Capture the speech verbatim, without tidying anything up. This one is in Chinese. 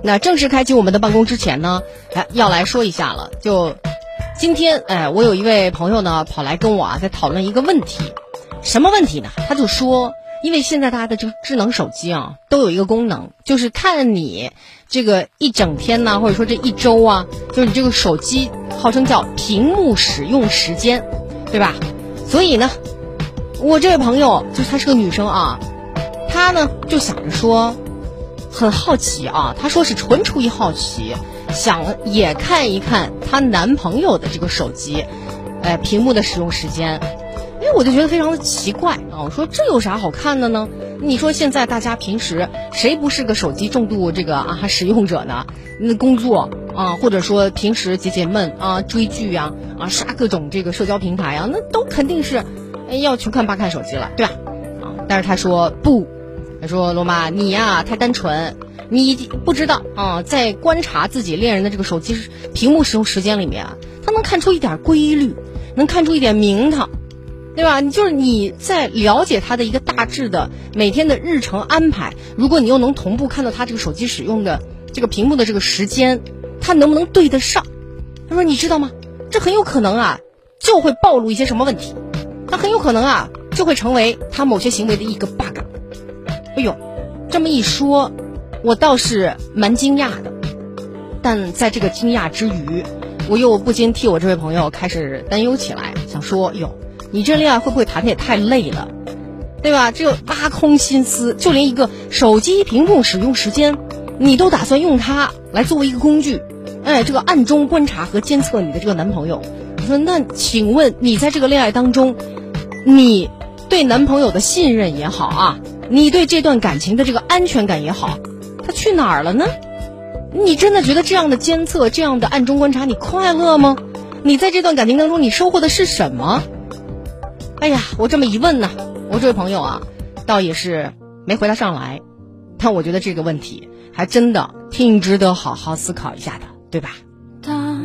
那正式开启我们的办公之前呢，哎，要来说一下了。就今天，哎，我有一位朋友呢，跑来跟我啊，在讨论一个问题。什么问题呢？他就说，因为现在大家的这个智能手机啊，都有一个功能，就是看你这个一整天呢，或者说这一周啊，就是你这个手机号称叫屏幕使用时间，对吧？所以呢，我这位朋友就是她是个女生啊，她呢就想着说。很好奇啊，她说是纯出于好奇，想也看一看她男朋友的这个手机，呃，屏幕的使用时间。因为我就觉得非常的奇怪啊，我说这有啥好看的呢？你说现在大家平时谁不是个手机重度这个啊使用者呢？那工作啊，或者说平时解解闷啊，追剧呀 啊, 啊，刷各种这个社交平台啊，那都肯定是要穷看八看手机了，对吧？啊，但是她说不。他说罗妈你呀、啊、太单纯，你不知道啊，在观察自己恋人的这个手机屏幕使用时间里面啊，他能看出一点规律，能看出一点名堂，对吧？你就是你在了解他的一个大致的每天的日程安排，如果你又能同步看到他这个手机使用的这个屏幕的这个时间，他能不能对得上？他说你知道吗？这很有可能啊就会暴露一些什么问题，他很有可能啊就会成为他某些行为的一个 bug。哎呦，这么一说，我倒是蛮惊讶的，但在这个惊讶之余，我又不禁替我这位朋友开始担忧起来，想说，哟，你这恋爱会不会谈的也太累了，对吧？这挖空心思，就连一个手机屏幕使用时间，你都打算用它来作为一个工具，哎，这个暗中观察和监测你的这个男朋友。我说，那请问你在这个恋爱当中，你对男朋友的信任也好啊，你对这段感情的这个安全感也好，他去哪儿了呢？你真的觉得这样的监测，这样的暗中观察你快乐吗？你在这段感情当中你收获的是什么？哎呀，我这么一问呢，我这位朋友啊倒也是没回答上来，但我觉得这个问题还真的挺值得好好思考一下的，对吧？